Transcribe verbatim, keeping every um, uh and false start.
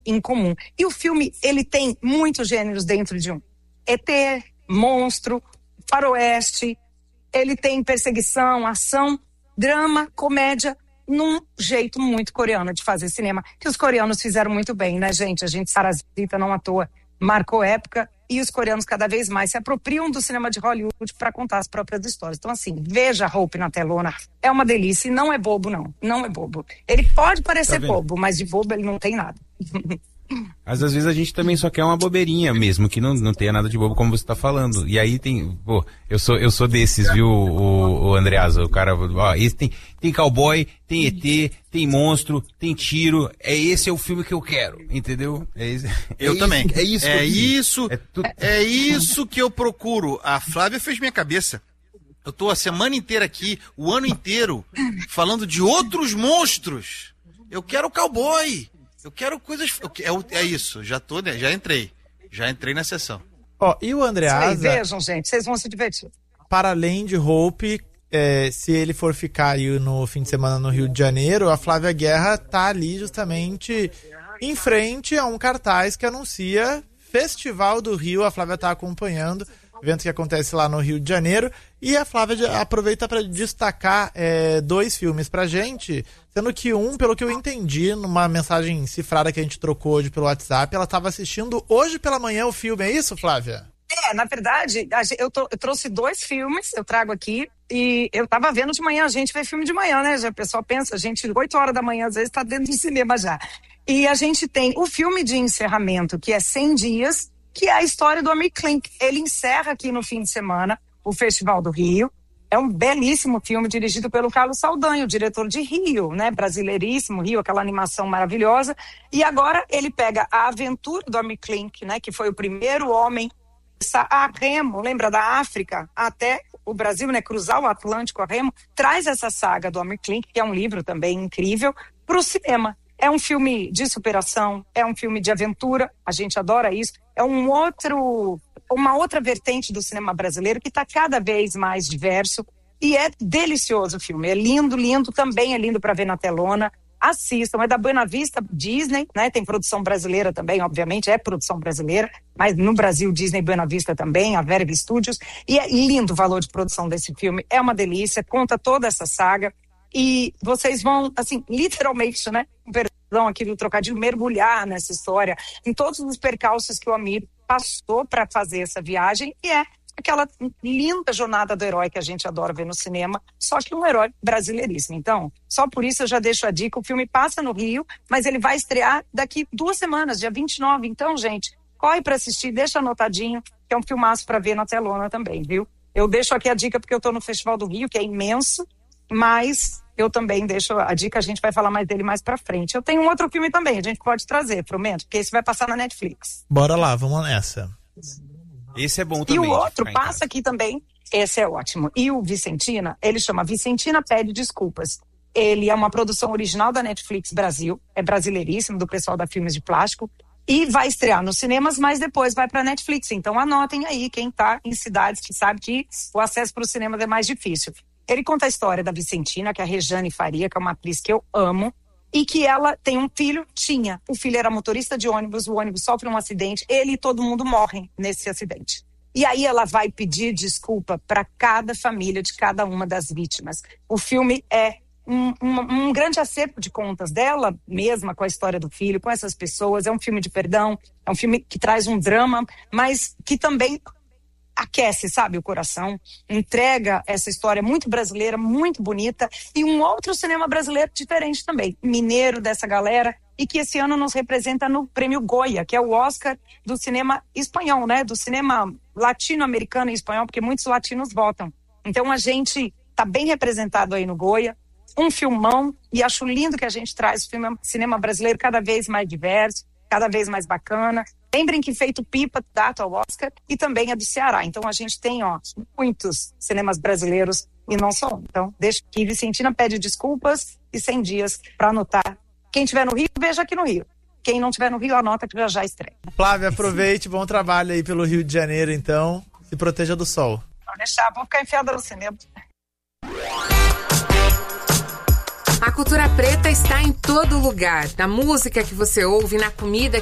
em comum. E o filme, ele tem muitos gêneros dentro de um. E T, monstro, faroeste, ele tem perseguição, ação, drama, comédia, num jeito muito coreano de fazer cinema, que os coreanos fizeram muito bem, né, gente? A gente, Parasita, não à toa, marcou época, e os coreanos cada vez mais se apropriam do cinema de Hollywood para contar as próprias histórias. Então, assim, veja Hope na telona, é uma delícia, e não é bobo, não, não é bobo. Ele pode parecer tá bobo, mas de bobo ele não tem nada. Mas às vezes a gente também só quer uma bobeirinha mesmo, que não, não tenha nada de bobo, como você tá falando. E aí tem, pô, eu sou, eu sou desses, viu, o, o Andreasa, o cara, ó, esse tem, tem cowboy, tem E T, tem monstro, tem tiro, é esse é o filme que eu quero, entendeu? É esse, eu é também. Isso, é isso, é isso, é, tu... é isso que eu procuro. A Flávia fez minha cabeça. Eu tô a semana inteira aqui, o ano inteiro, falando de outros monstros. Eu quero cowboy. Eu quero coisas... É, é isso, já tô, né? Já entrei. Já entrei na sessão. Ó, e o Andreasa... Vejam, gente, vocês vão se divertir. Para além de Hope, é, se ele for ficar aí no fim de semana no Rio de Janeiro, a Flávia Guerra tá ali justamente em frente a um cartaz que anuncia Festival do Rio. A Flávia tá acompanhando, evento que acontece lá no Rio de Janeiro. E a Flávia aproveita para destacar é, dois filmes pra gente, sendo que um, pelo que eu entendi, numa mensagem cifrada que a gente trocou hoje pelo WhatsApp, ela estava assistindo hoje pela manhã o filme, é isso, Flávia? É, na verdade, eu, tô, eu trouxe dois filmes, eu trago aqui, e eu tava vendo de manhã, a gente vê filme de manhã, né? Já, o pessoal pensa, a gente, oito horas da manhã, às vezes tá dentro do cinema já. E a gente tem o filme de encerramento, que é cem dias, que é a história do Amir Klink. Ele encerra aqui no fim de semana o Festival do Rio. É um belíssimo filme dirigido pelo Carlos Saldanha, o diretor de Rio, né? Brasileiríssimo, Rio, aquela animação maravilhosa. E agora ele pega a aventura do Amir Klink, né? Que foi o primeiro homem a remo, lembra, da África até o Brasil, né? Cruzar o Atlântico a remo. Traz essa saga do Amir Klink, que é um livro também incrível, para o cinema. É um filme de superação, é um filme de aventura, a gente adora isso. É um outro... uma outra vertente do cinema brasileiro que está cada vez mais diverso e é delicioso o filme, é lindo, lindo, também é lindo para ver na telona, assistam, é da Buena Vista Disney, né? Tem produção brasileira também, obviamente, é produção brasileira, mas no Brasil Disney Buena Vista também, a Verve Studios, e é lindo o valor de produção desse filme, é uma delícia, conta toda essa saga e vocês vão, assim, literalmente, né, perdão aqui do trocadilho, mergulhar nessa história, em todos os percalços que o Amir passou para fazer essa viagem e é aquela linda jornada do herói que a gente adora ver no cinema, só que um herói brasileiríssimo. Então, só por isso eu já deixo a dica, o filme passa no Rio, mas ele vai estrear daqui duas semanas, dia vinte e nove. Então, gente, corre para assistir, deixa anotadinho, que é um filmaço para ver na telona também, viu? Eu deixo aqui a dica porque eu estou no Festival do Rio, que é imenso, mas eu também deixo a dica, a gente vai falar mais dele mais pra frente. Eu tenho um outro filme também, a gente pode trazer, prometo, porque esse vai passar na Netflix. Bora lá, vamos nessa. Esse é bom também. E o outro passa aqui também, esse é ótimo. E o Vicentina, ele chama Vicentina Pede Desculpas. Ele é uma produção original da Netflix Brasil, é brasileiríssimo, do pessoal da Filmes de Plástico, e vai estrear nos cinemas, mas depois vai pra Netflix. Então anotem aí, quem tá em cidades que sabe que o acesso para os cinemas é mais difícil. Ele conta a história da Vicentina, que é a Rejane Faria, que é uma atriz que eu amo, e que ela tem um filho, tinha. O filho era motorista de ônibus, o ônibus sofre um acidente, ele e todo mundo morrem nesse acidente. E aí ela vai pedir desculpa para cada família de cada uma das vítimas. O filme é um, um, um grande acerto de contas dela mesma, com a história do filho, com essas pessoas. É um filme de perdão, é um filme que traz um drama, mas que também aquece, sabe, o coração, entrega essa história muito brasileira, muito bonita, e um outro cinema brasileiro diferente também, mineiro dessa galera, e que esse ano nos representa no Prêmio Goya, que é o Oscar do cinema espanhol, né, do cinema latino-americano e espanhol, porque muitos latinos votam. Então a gente tá bem representado aí no Goya, um filmão, e acho lindo que a gente traz o filme, cinema brasileiro cada vez mais diverso, cada vez mais bacana. Lembrem que Feito Pipa data ao Oscar e também é do Ceará. Então a gente tem, ó, muitos cinemas brasileiros e não só um. Então deixa que Vicentina Pede Desculpas e cem dias para anotar. Quem estiver no Rio, veja aqui no Rio. Quem não estiver no Rio, anota que já já estreia. Flávia, aproveite, bom trabalho aí pelo Rio de Janeiro, então. Se proteja do sol. Vou deixar, vou ficar enfiada no cinema. A A cultura preta está em todo lugar. Na música que você ouve, na comida